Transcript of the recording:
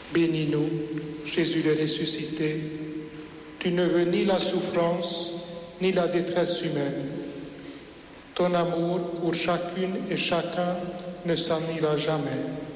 Bénis-nous, Jésus le ressuscité, tu ne veux ni la souffrance, ni la détresse humaine. Ton amour pour chacune et chacun ne s'en ira jamais.